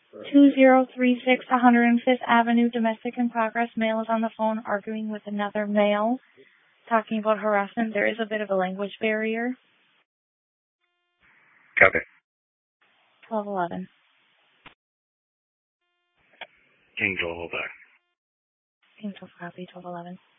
2036 105th Avenue, domestic in progress. Male is on the phone arguing with another male, talking about harassment. There is a bit of a language barrier. Copy. 1211. Angel, hold back. Angel, copy, 1211.